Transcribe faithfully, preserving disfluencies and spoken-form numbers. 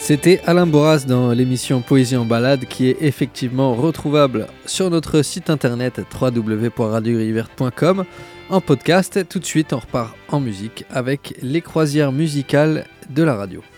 C'était Alain Boras dans l'émission Poésie en balade qui est effectivement retrouvable sur notre site internet w w w point radio gris verte point com en podcast. Tout de suite, on repart en musique avec les croisières musicales de la radio.